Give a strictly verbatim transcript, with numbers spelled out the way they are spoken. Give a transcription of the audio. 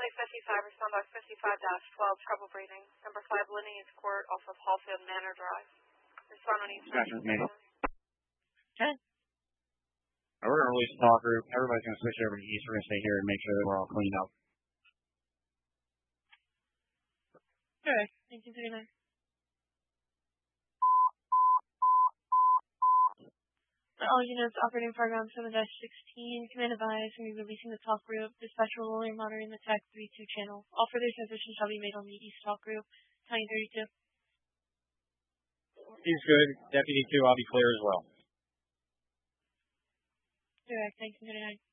fifty-five, respond box fifty-five dash twelve, trouble breathing. Number five, Lineage Court off of Hallfield Manor Drive. Respond on each Gotcha, maybe. Okay. We're going to release the talk group. Everybody's going to switch over to East. We're going to stay here and make sure that we're all cleaned up. Correct. nineteen thirty-nine. All units operating program seven dash sixteen, command advise, we are releasing the talk group. Dispatch will only monitoring the T A C three two channel. All further transitions shall be made on the East talk group. nineteen thirty-two. He's good. Deputy two, I'll be clear as well. Correct. nineteen thirty-nine.